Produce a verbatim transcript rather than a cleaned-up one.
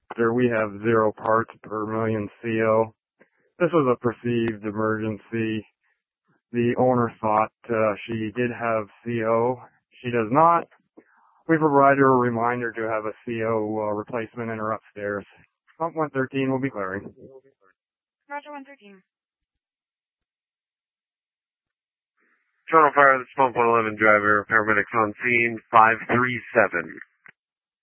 There we have zero parts per million C O. This was a perceived emergency. The owner thought uh, she did have C O. She does not. We provided her a reminder to have a C O uh, replacement in her upstairs. Pump one thirteen will be clearing. Roger, one thirteen. Toronto Fire, this is Pump one eleven driver, paramedics on scene, five three seven.